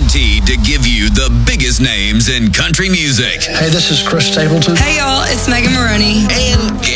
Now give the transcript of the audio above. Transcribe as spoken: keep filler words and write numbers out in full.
guaranteed to give you the biggest names in country music. Hey, this is Chris Stapleton. Hey, y'all, it's Megan Maroney. And